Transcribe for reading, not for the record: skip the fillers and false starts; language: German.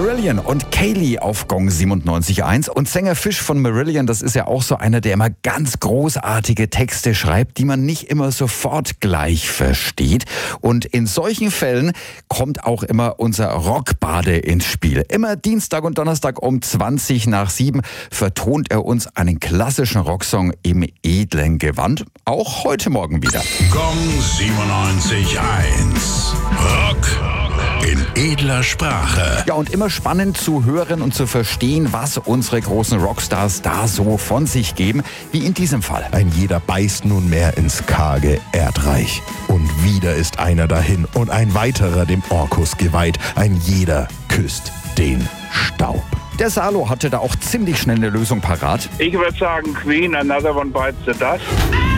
Marillion und Kaylee auf Gong 97.1. Und Sänger Fish von Marillion, das ist ja auch so einer, der immer ganz großartige Texte schreibt, die man nicht immer sofort gleich versteht. Und in solchen Fällen kommt auch immer unser Rockbade ins Spiel. Immer Dienstag und Donnerstag um 7:20 vertont er uns einen klassischen Rocksong im edlen Gewand. Auch heute Morgen wieder. Gong 97.1. Rock in edler Sprache. Ja, und immer spannend zu hören und zu verstehen, was unsere großen Rockstars da so von sich geben, wie in diesem Fall. Ein jeder beißt nunmehr ins karge Erdreich. Und wieder ist einer dahin und ein weiterer dem Orkus geweiht. Ein jeder küsst den Staub. Der Salo hatte da auch ziemlich schnell eine Lösung parat. Ich würde sagen Queen, Another One Bites the Dust.